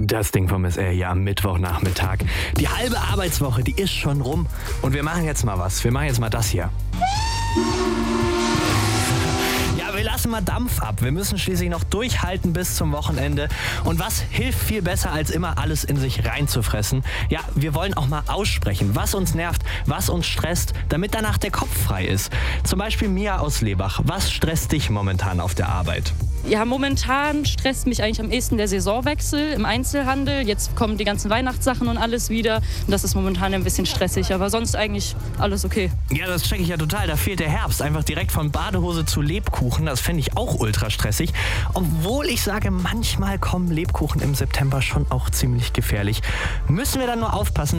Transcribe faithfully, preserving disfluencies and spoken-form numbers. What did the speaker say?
Das Ding vom S R hier am Mittwochnachmittag. Die halbe Arbeitswoche, die ist schon rum. Und wir machen jetzt mal was. Wir machen jetzt mal das hier. Ja, wir lassen mal Dampf ab. Wir müssen schließlich noch durchhalten bis zum Wochenende. Und was hilft viel besser, als immer alles in sich reinzufressen? Ja, wir wollen auch mal aussprechen, was uns nervt, was uns stresst, damit danach der Kopf frei ist. Zum Beispiel Mia aus Lebach. Was stresst dich momentan auf der Arbeit? Ja, momentan stresst mich eigentlich am ehesten der Saisonwechsel im Einzelhandel. Jetzt kommen die ganzen Weihnachtssachen und alles wieder. Und das ist momentan ein bisschen stressig, aber sonst eigentlich alles okay. Ja, das checke ich ja total. Da fehlt der Herbst. Einfach direkt von Badehose zu Lebkuchen. Das finde ich auch ultra stressig. Obwohl ich sage, manchmal kommen Lebkuchen im September schon auch ziemlich gefährlich. Müssen wir dann nur aufpassen,